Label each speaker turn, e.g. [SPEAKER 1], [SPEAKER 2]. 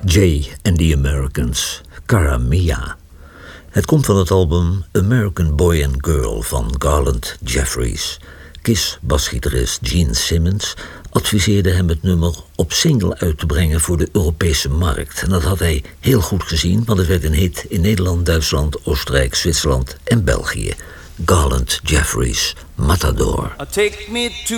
[SPEAKER 1] Jay and the Americans, Cara Mia. Het komt van het album American Boy and Girl van Garland Jeffries. KISS-basgitarist Gene Simmons adviseerde hem het nummer op single uit te brengen voor de Europese markt. En dat had hij heel goed gezien, want het werd een hit in Nederland, Duitsland, Oostenrijk, Zwitserland en België. Garland Jeffries, Matador.
[SPEAKER 2] Take me to